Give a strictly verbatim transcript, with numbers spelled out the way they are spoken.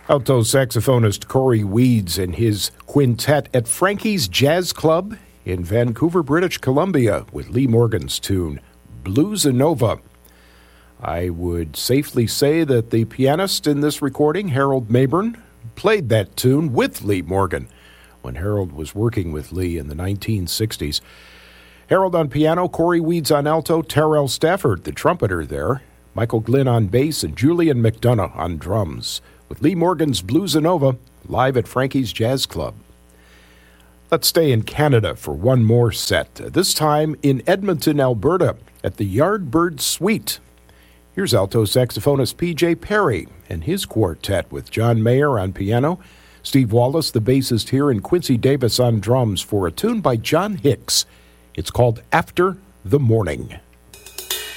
Alto saxophonist Corey Weeds and his quintet at Frankie's Jazz Club in Vancouver, British Columbia, with Lee Morgan's tune, Bluesanova. I would safely say that the pianist in this recording, Harold Mabern, played that tune with Lee Morgan when Harold was working with Lee in the nineteen sixties. Harold on piano, Corey Weeds on alto, Terrell Stafford, the trumpeter there, Michael Glynn on bass, and Julian McDonough on drums, with Lee Morgan's Bluesanova live at Frankie's Jazz Club. Let's stay in Canada for one more set, this time in Edmonton, Alberta, at the Yardbird Suite. Here's alto saxophonist P J Perry and his quartet with John Mayer on piano, Steve Wallace, the bassist here, and Quincy Davis on drums for a tune by John Hicks. It's called After the Morning.